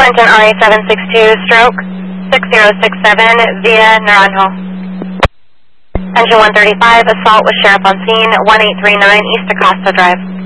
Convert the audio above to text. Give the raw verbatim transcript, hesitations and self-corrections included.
Clinton R A seven six two, stroke six zero six seven via Naranjo. Engine one thirty-five, assault with sheriff on scene, one eight three nine East Acosta Drive.